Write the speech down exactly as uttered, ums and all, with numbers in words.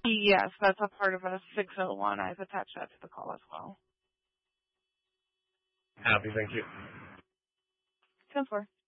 Yes, that's a part of a six oh one. I've attached that to the call as well. Happy, thank you. ten four.